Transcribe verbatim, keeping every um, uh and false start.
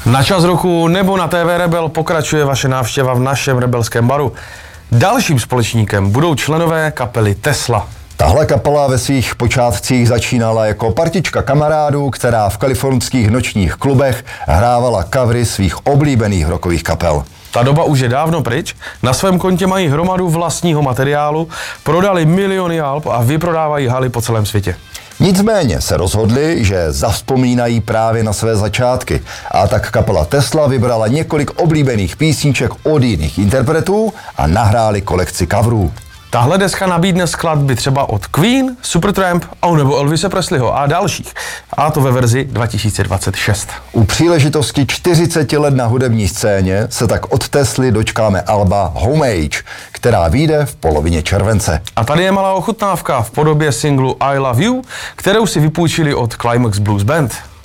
Na čas roku nebo na T V Rebel pokračuje vaše návštěva v našem rebelském baru. Dalším společníkem budou členové kapely Tesla. Tahle kapela ve svých počátcích začínala jako partička kamarádů, která v kalifornských nočních klubech hrávala covery svých oblíbených rockových kapel. Ta doba už je dávno pryč, na svém kontě mají hromadu vlastního materiálu, prodali miliony alb a vyprodávají haly po celém světě. Nicméně se rozhodli, že zavzpomínají právě na své začátky a tak kapela Tesla vybrala několik oblíbených písniček od jiných interpretů a nahráli kolekci coverů. Tahle deska nabídne skladby třeba od Queen, Supertramp a nebo Elvise Presleyho a dalších. A to ve verzi dva tisíce dvacet šest. U příležitosti čtyřiceti let na hudební scéně se tak od Tesly dočkáme alba Homage, která vyjde v polovině července. A tady je malá ochutnávka v podobě singlu I Love You, kterou si vypůjčili od Climax Blues Band.